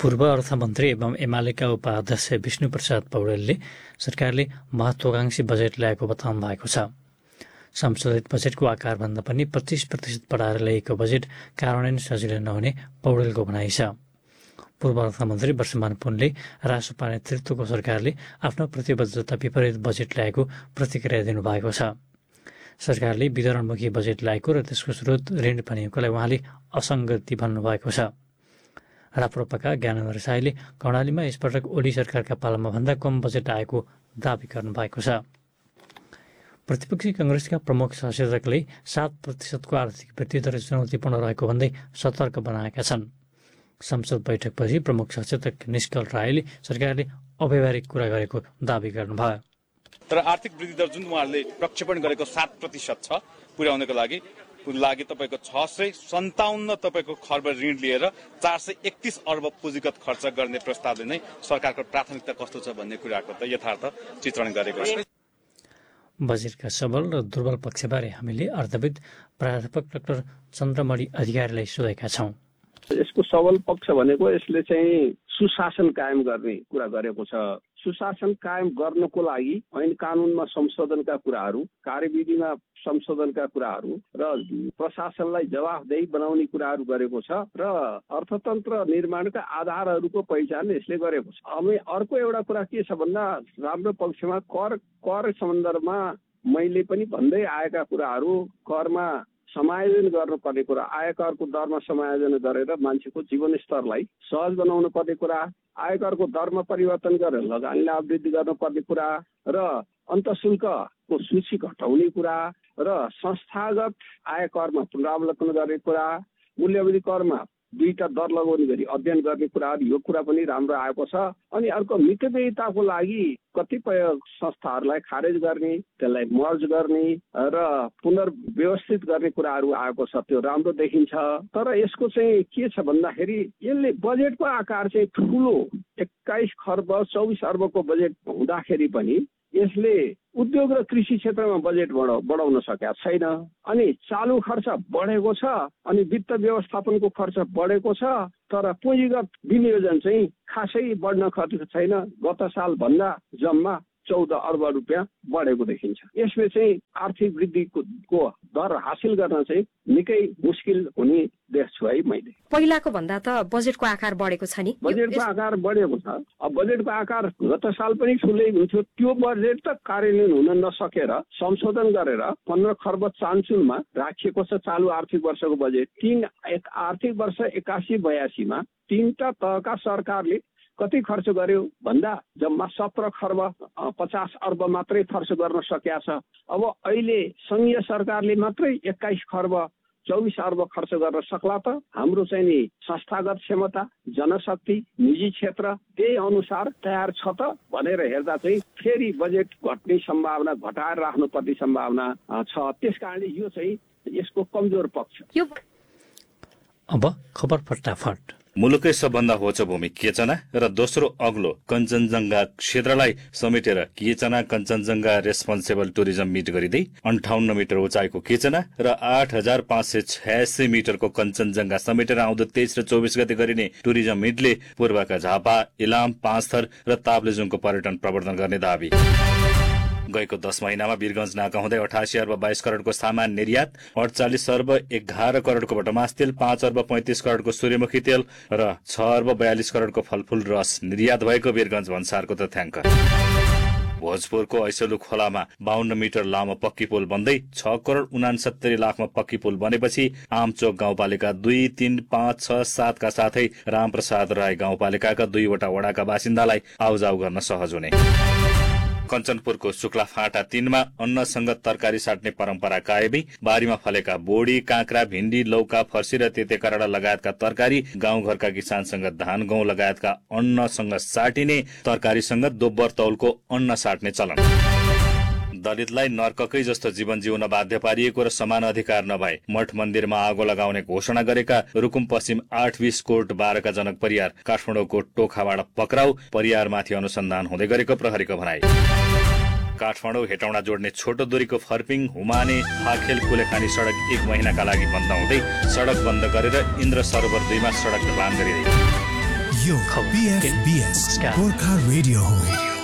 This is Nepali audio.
पूर्व अर्थमन्त्री एवं एमालेका उपाध्यक्ष विष्णुप्रसाद पौडेलले सरकारले महत्त्वाकांक्षी बजेट ल्याएको बताउनु भएको छ। संशोधित बजेटको आकारभन्दा पनि 25% बढाएर ल्याएको बजेट कार्यान्वयन सजिलो नहुने पौडेलको भनाइ छ। पूर्व अर्थमन्त्री वर्षमान पुनले रासोपा नेतृत्वको सरकारले आफ्नो प्रतिबद्धता विपरीत बजेट ल्याएको प्रतिक्रिया दिनुभएको छ। सरकारले वितरणमुखी बजेट ल्याएको र त्यसको स्रोत ऋण बनेकोलाई उहाँले असङ्गति भन्नुभएको छ। राप्रपाका ज्ञानेन्द्र साईले कर्णालीमा यसपटक ओली सरकारका पालामा भन्दा कम बजेट आएको दावी गर्नुभएको छ। प्रतिपक्षी कांग्रेसका प्रमुख सचेतकले 7% आर्थिक वृद्धि दर चुनौतीपूर्ण रहेको भन्दै सतर्क बनाएका छन्। संसद बैठकपछि प्रमुख सचेतक निष्कल रायले सरकारले अव्यवहारिक कुरा गरेको दावी गर्नुभयो। तर आर्थिक वृद्धि दर जुन उहाँहरूले प्रक्षेपण गरेको 7% छ पुर्याउनको लागि तपाईको 657 तपाईको खर्ब ऋण लिएर 431 अर्ब पुँजीगत खर्च गर्ने प्रस्तावले नै सरकारको प्राथमिकता कस्तो छ भन्ने कुराको त यथार्थ चित्रण गरेको छ। बजेटका सबल र दुर्बल पक्षबारे हामीले अर्थविद प्राध्यापक डाक्टर चन्द्रमणि अधिकारीलाई सोधेका छौं। यसको सबल पक्ष भनेको यसले चाहिँ सुशासन कायम गर्ने कुरा गरेको छ। सुशासन कायम गर्नको लागि ऐन कानूनमा संशोधनका कुराहरू, कार्यविधिमा संशोधनका कुराहरू र प्रशासनलाई जवाफदेही बनाउने कुराहरू गरेको छ र अर्थतन्त्र निर्माणका आधारहरूको पहिचान यसले गरेको छ। अनि अर्को एउटा कुरा के छ भन्दा राम्रो पक्षमा कर सन्दर्भमा मैले पनि भन्दै आएका कुराहरू, करमा समायोजन गर्नुपर्ने कुरा, आयकरको दरमा समायोजन गरेर मान्छेको जीवनस्तरलाई सहज बनाउनु पर्ने कुरा, आयकरको दरमा परिवर्तन गरेर लगानीलाई वृद्धि गर्नुपर्ने कुरा र अन्तःशुल्कको सूची घटाउने कुरा र संस्थागत आयकरमा पुनरावलोकन गर्ने कुरा, मूल्यवृद्धि करमा 2टा दर लगाउने गरी अध्ययन गर्ने कुराहरू, यो कुरा पनि राम्रो आएको छ। अनि अर्को मितव्ययिताको लागि कतिपय संस्थाहरूलाई खारेज गर्ने, त्यसलाई मर्ज गर्ने र पुनर्व्यवस्थित गर्ने कुराहरू आएको छ, त्यो राम्रो देखिन्छ। तर यसको चाहिँ के छ भन्दाखेरि यसले बजेटको आकार चाहिँ ठुलो 21 खर्ब 24 अर्बको बजेट हुँदाखेरि पनि यसले उद्योग र कृषि क्षेत्रमा बजेट बढाउन सकेका छैन। अनि चालु खर्च बढेको छ, अनि वित्त व्यवस्थापनको खर्च बढेको छ, तर पुँजीगत विनियोजन चाहिँ खासै बढ्न खर्च छैन। गत साल भन्दा जम्मा 14 अर्ब रुपियाँ बढेको देखिन्छ। यसले चाहिँ आर्थिक वृद्धिको दर हासिल गर्न चाहिँ निकै मुस्किल हुने देख्छु है मैले। पहिलाको भन्दा त बजेटको आकार बढेको छ नि? बजेटको आकार बढेको छ। अब बजेटको आकार गत साल पनि ठुलै हुन्थ्यो, त्यो बजेट त कार्यान्वयन हुन नसकेर संशोधन गरेर 15 खर्ब चान्चुलमा राखिएको छ चालु आर्थिक वर्षको बजेट। आर्थिक वर्ष 81-82 मा 3टा तहका सरकारले कति खर्च गर्यो भन्दा जम्मा 17 खर्ब 50 अर्ब मात्रै खर्च गर्न सकेका छ। अब अहिले संघीय सरकारले मात्रै 21 खर्ब 24 अर्ब खर्च गर्न सक्ला त? हाम्रो चाहिँ नि संस्थागत क्षमता, जनशक्ति, निजी क्षेत्र त्यही अनुसार तयार छ त भनेर हेर्दा चाहिँ फेरि बजेट घट्ने सम्भावना, घटाएर राख्नुपर्ने सम्भावना छ। त्यसकारणले यो चाहिँ यसको कमजोर पक्ष। अब खबर फटाफट। मुलुकै सबभन्दा होचो भूमि केचना र दोस्रो अग्लो कञ्चनजङ्घा क्षेत्रलाई समेटेर केचना कञ्चनजङ्घा रेस्पोन्सिबल टुरिज्म मिट गरिँदै 58 मिटर उचाइको केचना र 8586 मिटरको कञ्चनजङ्घा समेटेर आउँदो 23 र 24 गते गरिने टुरिज्म मिटले पूर्वका झापा, इलाम, पाँचथर र ताप्लेजुङको पर्यटन प्रवर्धन गर्ने दावी। गएको 10 महिनामा वीरगंज नाका हुँदै 88 अर्ब 22 करोडको सामान निर्यात, 48 अर्ब 11 करोडको भटमास तेल, 5 अर्ब 35 करोडको सूर्यमुखी तेल र 6 अर्ब 42 करोडको फलफूल रस निर्यात भएको वीरगंज भन्सारको तथ्याङ्क। भोजपुरको ऐसलु खोलामा 52 मिटर लामो पक्की पुल बन्दै 6 करोड 69 लाखमा पक्की पुल बनेपछि आमचोक गाउँपालिका 2, 3, 5, 6, 7 का साथै रामप्रसाद राई गाउँपालिकाका 2वटा वडाका बासिन्दालाई आउजाउ गर्न सहज हुने। कञ्चनपुरको शुक्ला फाँटा 3 मा अन्नसँग तरकारी साट्ने परम्परा कायमी, बारीमा फलेका बोडी, काँक्रा, भिण्डी, लौका, फर्सी र तेतेकराडा लगायतका तरकारी गाउँघरका किसानसँग धान, गहुँ लगायतका अन्नसँग साटिने तरकारीसँग दोब्बर तौलको अन्न साट्ने चलन। दलितलाई नर्ककै जस्तो जीवन जिउन बाध्य पारिएको र समान अधिकार नभए मठ मन्दिरमा आगो लगाउने घोषणा गरेका रुकुम पश्चिम 820 कोट 12 का जनक परियार काठमाडौँको टोखाबाट पक्राउ, परियारमाथि अनुसन्धान हुँदै गरेको प्रहरीको भनाई। काठमाडौँ हेटौँडा जोड्ने छोटो दूरीको फर्पिङ, हुमाने, फाखेल, कुलेखानी सड़क 1 महिनाका लागि बन्द हुँदै सड़क बन्द गरेर इन्द्र सरोवर 2 मा सड़क निर्माण गरिँदै। यो खबर PFBS गोर्खा रेडियो हो।